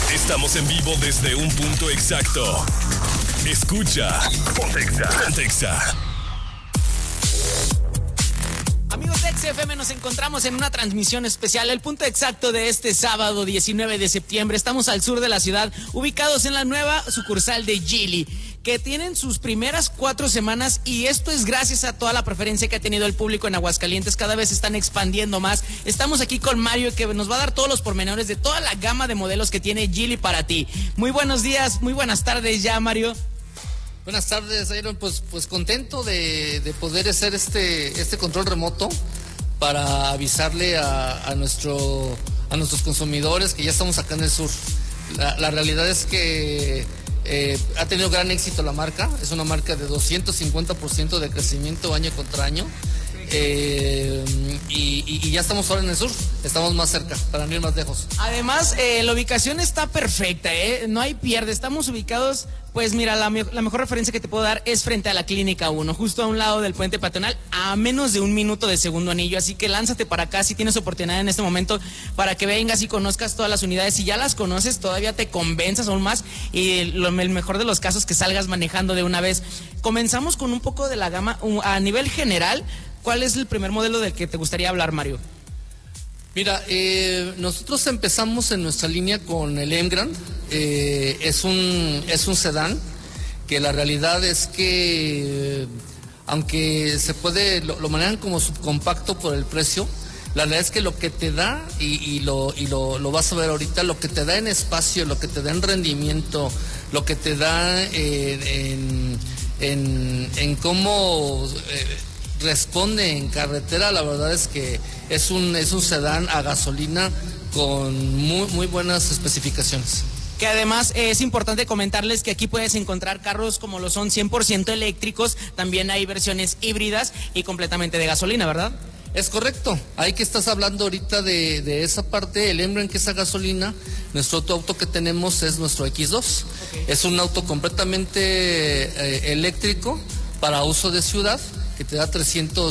Estamos en vivo desde un punto exacto. Escucha Ponte Exa. Amigos de XFM, nos encontramos en una transmisión especial, el punto exacto de este sábado 19 de septiembre. Estamos al sur de la ciudad, ubicados en la nueva sucursal de Geely, que tienen sus primeras 4 semanas, y esto es gracias a toda la preferencia que ha tenido el público en Aguascalientes. Cada vez se están expandiendo más. Estamos aquí con Mario, que nos va a dar todos los pormenores de toda la gama de modelos que tiene Geely para ti. Muy buenos días, muy buenas tardes ya, Mario. Buenas tardes, Iron. Pues contento de poder hacer este control remoto para avisarle a nuestros consumidores que ya estamos acá en el sur. La realidad es que ha tenido gran éxito la marca. Es una marca de 250% de crecimiento año contra año. Y ya estamos ahora en el sur, estamos más cerca, para no ir más lejos. Además, la ubicación está perfecta, no hay pierde. Estamos ubicados, pues mira, la mejor referencia que te puedo dar es frente a la Clínica 1, justo a un lado del puente peatonal, a menos de 1 minuto de Segundo Anillo. Así que lánzate para acá si tienes oportunidad en este momento, para que vengas y conozcas todas las unidades. Si ya las conoces, todavía te convenzas aún más, y el mejor de los casos, que salgas manejando de una vez. Comenzamos con un poco de la gama a nivel general. ¿Cuál es el primer modelo del que te gustaría hablar, Mario? Mira, nosotros empezamos en nuestra línea con el M-Grand. Es un sedán que la realidad es que, aunque se puede, lo manejan como subcompacto por el precio, la verdad es que lo que te da, y lo vas a ver ahorita, lo que te da en espacio, lo que te da en rendimiento, lo que te da en cómo responde en carretera, la verdad es que es un sedán a gasolina con muy buenas especificaciones. Que además es importante comentarles que aquí puedes encontrar carros como lo son 100% eléctricos, también hay versiones híbridas y completamente de gasolina, ¿verdad? Es correcto, ahí que estás hablando ahorita de esa parte, el M-Grand, que es a gasolina. Nuestro otro auto que tenemos es nuestro X2. Okay. Es un auto completamente eléctrico para uso de ciudad, que te da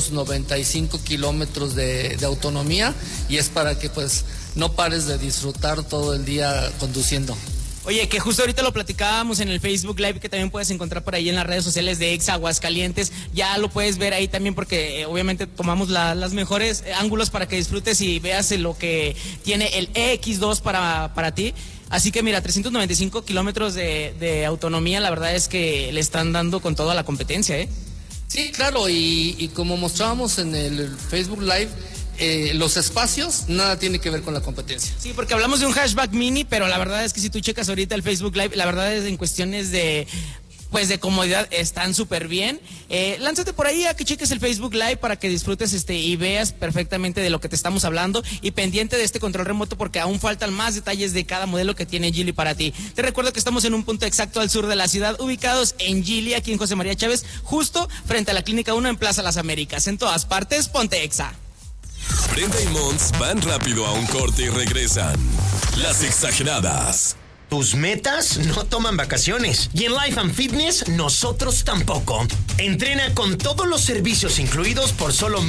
395 kilómetros de autonomía, y es para que pues no pares de disfrutar todo el día conduciendo. Oye, que justo ahorita lo platicábamos en el Facebook Live, que también puedes encontrar por ahí en las redes sociales de Exa Aguascalientes. Ya lo puedes ver ahí también, porque obviamente tomamos las mejores ángulos para que disfrutes y veas lo que tiene el EX2 para ti. Así que mira, 395 kilómetros de autonomía, la verdad es que le están dando con toda la competencia, Sí, claro, y como mostrábamos en el Facebook Live, los espacios nada tiene que ver con la competencia. Sí, porque hablamos de un hatchback mini, pero la verdad es que si tú checas ahorita el Facebook Live, la verdad es en cuestiones de comodidad están súper bien. Lánzate por ahí a que cheques el Facebook Live para que disfrutes y veas perfectamente de lo que te estamos hablando, y pendiente de este control remoto, porque aún faltan más detalles de cada modelo que tiene Geely para ti. Te recuerdo que estamos en un punto exacto al sur de la ciudad, ubicados en Geely, aquí en José María Chávez, justo frente a la Clínica 1 en Plaza Las Américas. En todas partes, ponte Exa. Brenda y Mons van rápido a un corte y regresan. Las exageradas. Tus metas no toman vacaciones, y en Life and Fitness nosotros tampoco. Entrena con todos los servicios incluidos por solo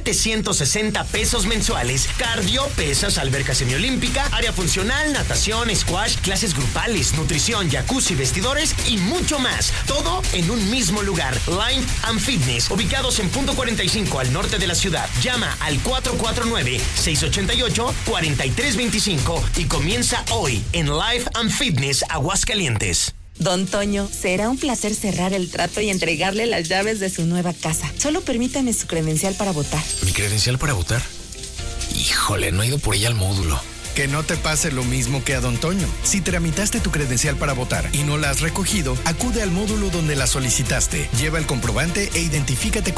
1,760 pesos mensuales. Cardio, pesas, alberca semiolímpica, área funcional, natación, squash, clases grupales, nutrición, jacuzzi, vestidores y mucho más. Todo en un mismo lugar. Life and Fitness, ubicados en punto 45 al norte de la ciudad. Llama al 449-688-4325 y comienza hoy en Life and Fitness Aguascalientes. Don Toño, será un placer cerrar el trato y entregarle las llaves de su nueva casa. Solo permítame su credencial para votar. ¿Mi credencial para votar? Híjole, no he ido por ella al módulo. Que no te pase lo mismo que a Don Toño. Si tramitaste tu credencial para votar y no la has recogido, acude al módulo donde la solicitaste. Lleva el comprobante e identifícate